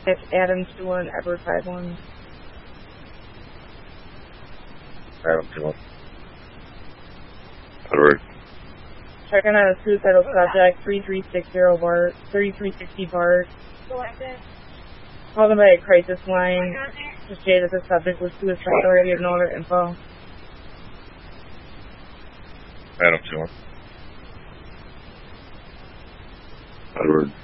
It's Adam 21, Edward 51. Adam 21. Edward. Checking on a suicidal subject, 3360 Bart, 3360 Bart. Call them by a crisis line to state that the subject was suicidal or give no other info. Adam 21. Edward.